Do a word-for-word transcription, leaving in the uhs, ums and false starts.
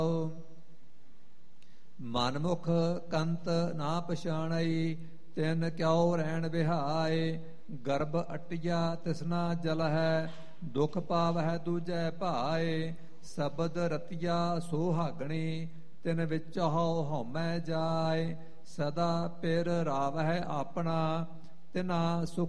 ਮਨਮੁਖ ਕੰਤ ਨਾ ਪਛਾਣਈ, ਤਿਨ ਕਿਉ ਰਹਿਣ ਬਿਹਾਏ। ਗਰਭ ਅਟਿਆ ਤਿਸਨਾ ਜਲ ਹੈ, ਦੁਖ ਪਾਵਹਿ ਦੂਜੈ ਭਾਏ। ਸ਼ਬਦ ਰਤਿਆ ਸੋਹਾਗਣੀ, ਤਿਨ ਵਿੱਚ ਹਉ ਹਉਮੈ ਜਾਏ। ਸਦਾ ਪਿਰ ਰਾਵਹਿ ਆਪਣਾ, ਤਿਨਾ ਸੁਖ